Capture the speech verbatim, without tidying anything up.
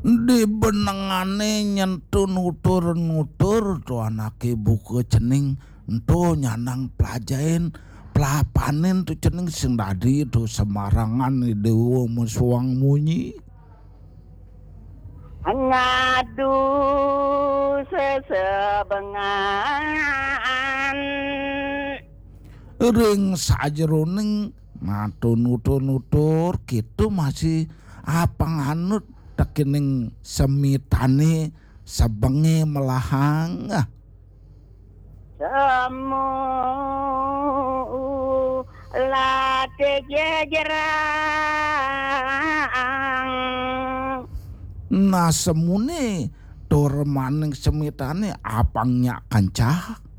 Di benengane nyentuh nutur-nutur tu anake buku cening ento nyanang pelajain pelapanen tu cening sing tadi tu semarangan dewa musuang munyi ngadu sesebengan ring sajeroning ngatu nutur-nutur gitu masih apa nganut tekening semitane sebenge melahang ah. Semu late jejerang Nah semune dor maning semitane apangnya kancah